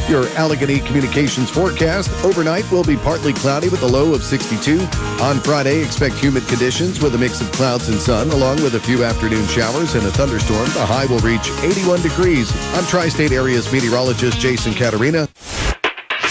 Your Allegheny Communications forecast. Overnight will be partly cloudy with a low of 62. On Friday, expect humid conditions with a mix of clouds and sun, along with a few afternoon showers and a thunderstorm. The high will reach 81 degrees. I'm Tri-State Area's meteorologist Jason Caterina.